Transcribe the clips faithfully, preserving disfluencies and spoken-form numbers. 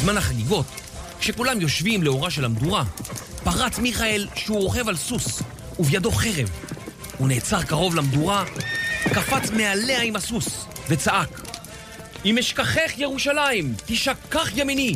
בזמן החגיגות, כשכולם יושבים לאורה של המדורה, פרץ מיכאל שהוא רוכב על סוס, ובידו חרב. הוא נעצר קרוב למדורה, קפץ מעליה עם הסוס, וצעק, אם אשכחך ירושלים, תשכח ימיני.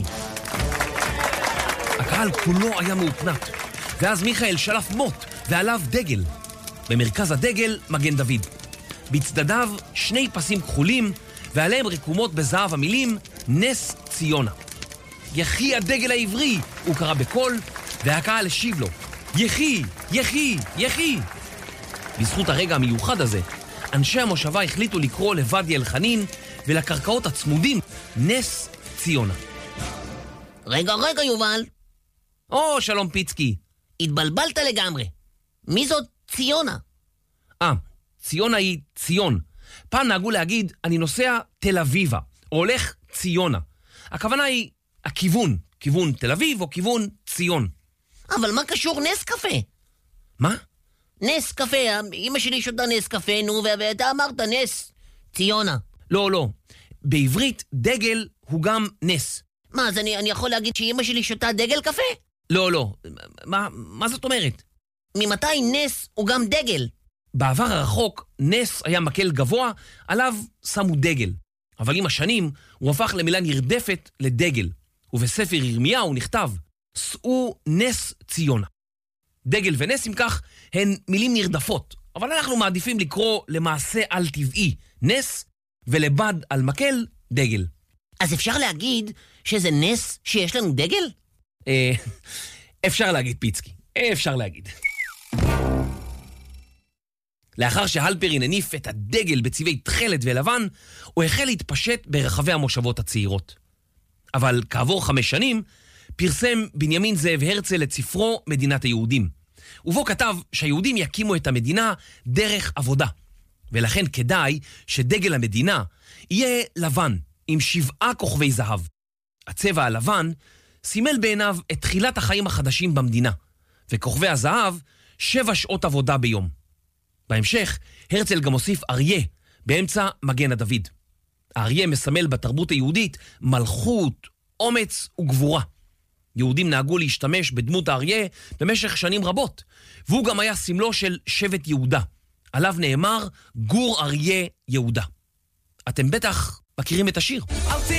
הקהל כולו היה מאופנת, ואז מיכאל שלף מוט ועליו דגל. במרכז הדגל מגן דוד. בצדדיו שני פסים כחולים, ועליהם רקומות בזהב המילים נס ציונה. יחי הדגל העברי, הוא קרא בקול, והקהל השיב לו, יחי, יחי, יחי. בזכות הרגע המיוחד הזה, אנשי המושבה החליטו לקרוא לוואדי אל-חנין ולקרקעות הצמודים נס ציונה. רגע, רגע, יובל. או, שלום פיצקי. התבלבלת לגמרי. מי זאת ציונה? אה, ציונה היא ציון. פעם נהגו להגיד, אני נוסע תל אביבה, או הולך ציונה. הכוונה היא הכיוון, כיוון תל אביב או כיוון ציון. אבל מה קשור נס קפה? מה? נס קפה, אמא שלי שותה נס קפה, נו, ואתה אמרת נס ציונה. לא, לא. בעברית דגל הוא גם נס. מה, אז אני, אני יכול להגיד שאמא שלי שותה דגל קפה? לא, לא. מה, מה זאת אומרת? ממתי נס הוא גם דגל? בעבר הרחוק, נס היה מקל גבוה, עליו שמו דגל. אבל עם השנים, הוא הפך למילה נרדפת לדגל. ובספר ירמיהו נכתב, שאו נס ציונה. דגל ונס, אם כך, הן מילים נרדפות. אבל אנחנו מעדיפים לקרוא למעשה על טבעי נס, ולבד על מקל דגל. אז אפשר להגיד שזה נס שיש לנו דגל? אה, אפשר להגיד פיצקי, אפשר להגיד. לאחר שהלפרין הניף את הדגל בצבעי תכלת ולבן, הוא החל להתפשט ברחבי המושבות הצעירות. אבל כעבור חמש שנים, פרסם בנימין זאב הרצל את ספרו מדינת היהודים. ובו כתב שהיהודים יקימו את המדינה דרך עבודה. ולכן כדאי שדגל המדינה יהיה לבן, עם שבעה כוכבי זהב. הצבע הלבן סימל בעיניו את תחילת החיים החדשים במדינה, וכוכבי הזהב שבע שעות עבודה ביום. בהמשך, הרצל גם הוסיף אריה באמצע מגן הדוד. האריה מסמל בתרבות היהודית מלכות, אומץ וגבורה. יהודים נהגו להשתמש בדמות האריה במשך שנים רבות, והוא גם היה סמלו של שבט יהודה. עליו נאמר גור אריה יהודה. אתם בטח מכירים את השיר.